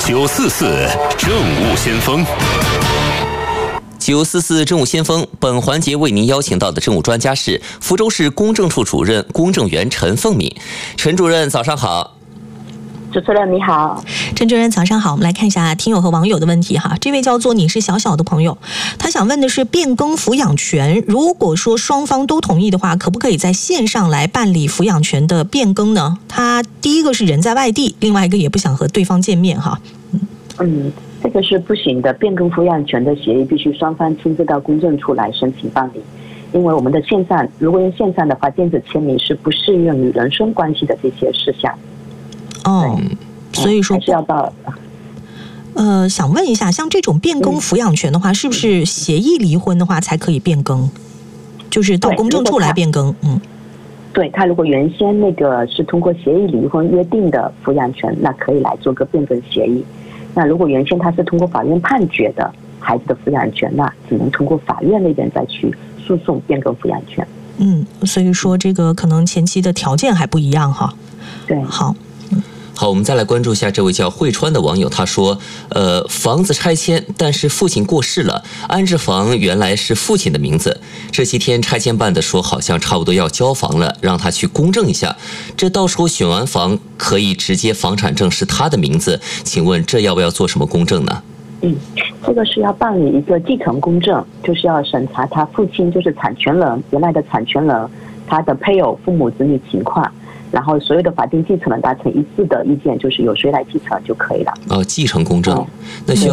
944政务先锋。 944政务先锋，本环节为您邀请到的政务专家是福州市公证处主任公证员陈凤敏。陈主任，早上好。 主持人你好。 陈主任早上好，我们来看一下听友和网友的问题哈。这位叫做你是小小的朋友，他想问的是变更抚养权，如果说双方都同意的话，可不可以在线上来办理抚养权的变更呢？他第一个是人在外地，另外一个也不想和对方见面哈。 这个是不行的，变更抚养权的协议必须双方亲自到公证处来申请办理，因为我们的线上，如果用线上的话，电子签名是不适用于人身关系的这些事项。 所以说还是要到。 想问一下，像这种变更抚养权的话，是不是协议离婚的话才可以变更？就是到公证处来变更？ 对，他如果原先那个是通过协议离婚约定的抚养权，那可以来做个变更协议。那如果原先他是通过法院判决的孩子的抚养权，那只能通过法院那边再去诉讼变更抚养权。 所以说这个可能前期的条件还不一样哈。 对， 好， 我们再来关注一下这位叫慧川的网友，他说，房子拆迁，但是父亲过世了，安置房原来是父亲的名字，这些天拆迁办的说好像差不多要交房了，让他去公证一下，这到时候选完房可以直接房产证是他的名字，请问这要不要做什么公证呢？ 这个是要办理一个继承公证，就是要审查他父亲就是产权人，原来的产权人，他的配偶、父母、子女情况，然后所有的法定继承人达成一致的意见，就是由谁来继承就可以了。 继承公证，那需要